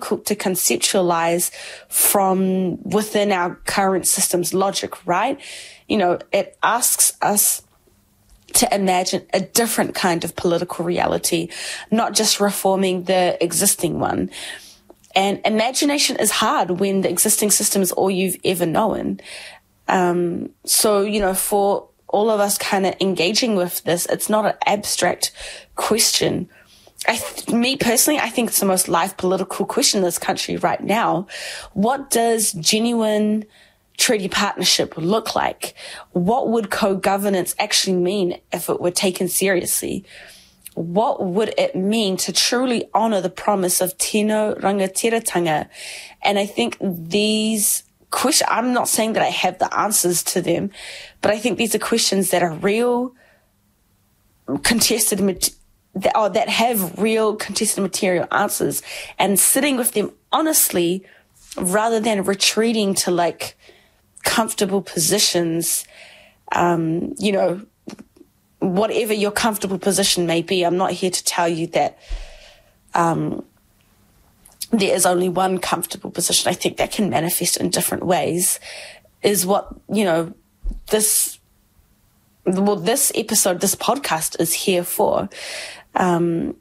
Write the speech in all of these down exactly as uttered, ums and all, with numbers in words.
difficult to conceptualize from within our current system's logic, right? You know, it asks us to imagine a different kind of political reality, not just reforming the existing one. And imagination is hard when the existing system is all you've ever known. Um, so, you know, for all of us kind of engaging with this, it's not an abstract question. I th- me personally, I think it's the most live political question in this country right now. What does genuine treaty partnership look like? What would co-governance actually mean if it were taken seriously? What would it mean to truly honor the promise of tino rangatiratanga? And I think these questions, I'm not saying that I have the answers to them, but I think these are questions that are real, contested, that, or that have real contested material answers, and sitting with them honestly rather than retreating to like comfortable positions, um, you know, whatever your comfortable position may be. I'm not here to tell you that um, there is only one comfortable position. I think that can manifest in different ways, is what, you know, this, well, this episode, this podcast is here for. Um,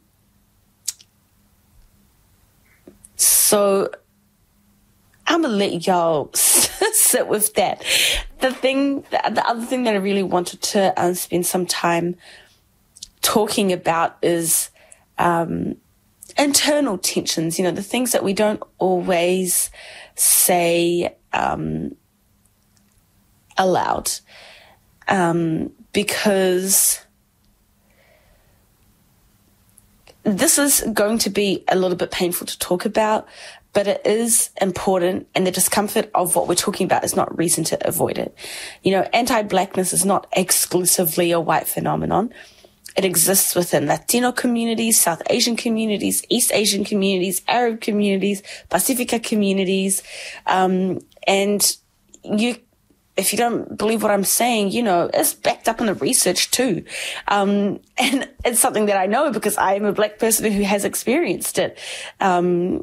so I'm going to let y'all sit with that. The thing, the, the other thing that I really wanted to um, spend some time talking about is um, internal tensions, you know, the things that we don't always say um, aloud. Um, because this is going to be a little bit painful to talk about, but it is important, and the discomfort of what we're talking about is not reason to avoid it. You know, anti-blackness is not exclusively a white phenomenon. It exists within Latino communities, South Asian communities, East Asian communities, Arab communities, Pacifica communities. Um, and you, if you don't believe what I'm saying, you know, it's backed up in the research too. Um, and it's something that I know because I am a black person who has experienced it. Um,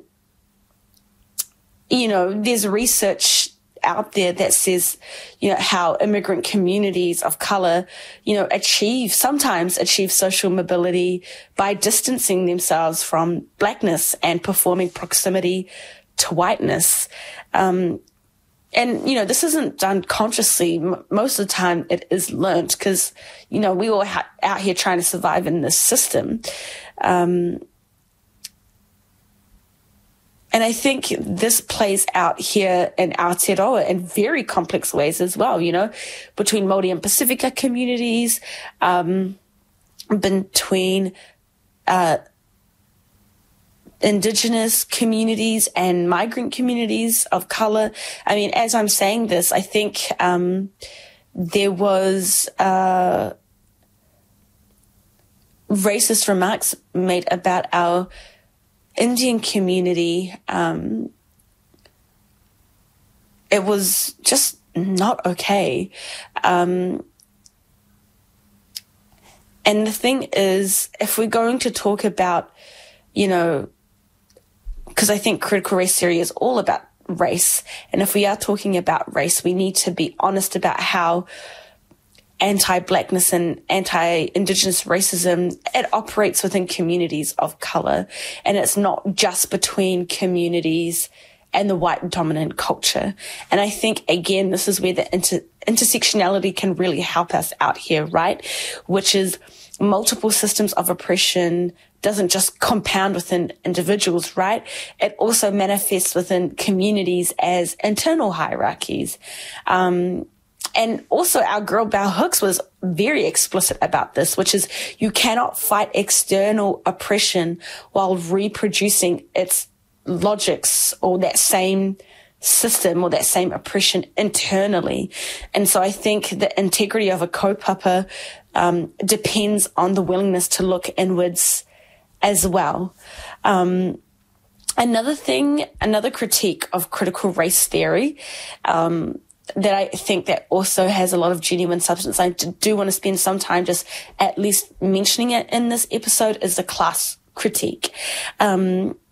you know, there's research out there that says, you know, how immigrant communities of color, you know, achieve, sometimes achieve social mobility by distancing themselves from blackness and performing proximity to whiteness. Um, and, you know, this isn't done consciously. M- most of the time it is learnt because, you know, we all ha- out here trying to survive in this system. Um, And I think this plays out here in Aotearoa in very complex ways as well, you know, between Māori and Pacifica communities, um, between uh, Indigenous communities and migrant communities of colour. I mean, as I'm saying this, I think um, there was uh, racist remarks made about our Indian community. Um, it was just not okay. Um, and the thing is, if we're going to talk about, you know, because I think critical race theory is all about race. And if we are talking about race, we need to be honest about how anti-blackness and anti-Indigenous racism, it operates within communities of colour, and it's not just between communities and the white dominant culture. And I think, again, this is where the inter- intersectionality can really help us out here, right? Which is multiple systems of oppression doesn't just compound within individuals, right? It also manifests within communities as internal hierarchies. Um, And also our girl Bell Hooks was very explicit about this, which is you cannot fight external oppression while reproducing its logics or that same system or that same oppression internally. And so I think the integrity of a kaupapa um, depends on the willingness to look inwards as well. Um, another thing, another critique of critical race theory, um, that I think that also has a lot of genuine substance. I do want to spend some time just at least mentioning it in this episode is the class critique. Um,